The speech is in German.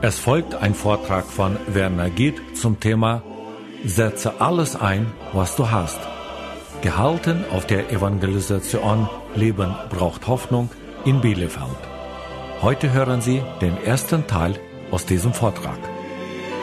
Es folgt ein Vortrag von Werner Gied zum Thema Setze alles ein, was du hast. Gehalten auf der Evangelisation Leben braucht Hoffnung in Bielefeld. Heute hören Sie den ersten Teil aus diesem Vortrag.